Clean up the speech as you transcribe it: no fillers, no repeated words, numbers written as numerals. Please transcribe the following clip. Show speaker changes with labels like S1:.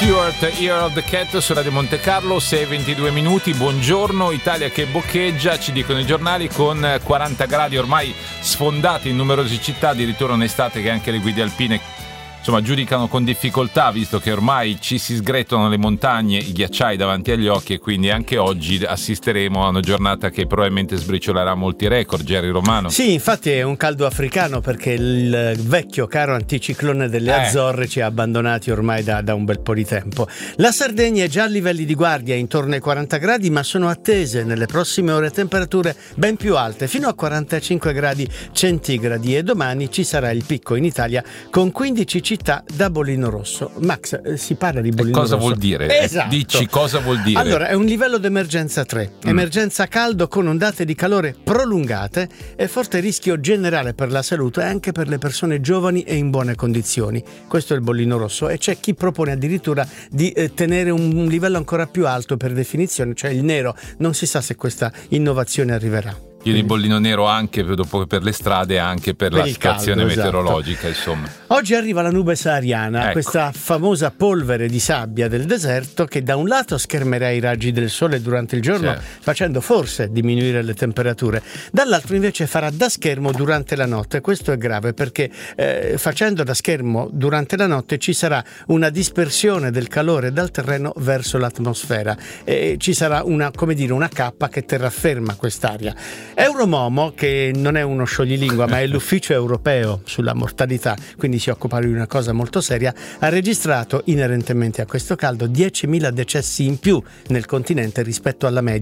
S1: Stewart, Year of the Cat su Radio Monte Carlo, 6:22 minuti. Buongiorno, Italia che boccheggia, ci dicono i giornali, con 40 gradi ormai sfondati in numerose città, addirittura un'estate che anche le guide alpine giudicano con difficoltà, visto che ormai ci si sgretolano le montagne, i ghiacciai davanti agli occhi, e quindi anche oggi assisteremo a una giornata che probabilmente sbriciolerà molti record. Jerry Romano.
S2: Sì, infatti è un caldo africano, perché il vecchio caro anticiclone delle Azzorre ci ha abbandonati ormai da un bel po' di tempo. La Sardegna è già a livelli di guardia intorno ai 40 gradi, ma sono attese nelle prossime ore temperature ben più alte, fino a 45 gradi centigradi, e domani ci sarà il picco in Italia con 15 città da bollino rosso. Max, si parla di bollino rosso.
S1: Cosa vuol dire?
S2: Esatto.
S1: Dici cosa vuol dire?
S2: Allora, è un livello d'emergenza 3, emergenza caldo con ondate di calore prolungate e forte rischio generale per la salute anche per le persone giovani e in buone condizioni. Questo è il bollino rosso, e c'è chi propone addirittura di tenere un livello ancora più alto per definizione, cioè il nero. Non si sa se questa innovazione arriverà.
S1: Tieni il bollino nero anche dopo per le strade, anche per la situazione
S2: caldo,
S1: meteorologica,
S2: esatto.
S1: Insomma.
S2: Oggi arriva la nube sahariana, questa famosa polvere di sabbia del deserto che da un lato schermerà i raggi del sole durante il giorno, facendo forse diminuire le temperature, dall'altro invece farà da schermo durante la notte. Questo è grave perché facendo da schermo durante la notte ci sarà una dispersione del calore dal terreno verso l'atmosfera, e ci sarà una cappa che terraferma quest'aria. Euromomo, che non è uno scioglilingua ma è l'ufficio europeo sulla mortalità, quindi si occupa di una cosa molto seria, ha registrato inerentemente a questo caldo 10.000 decessi in più nel continente rispetto alla media.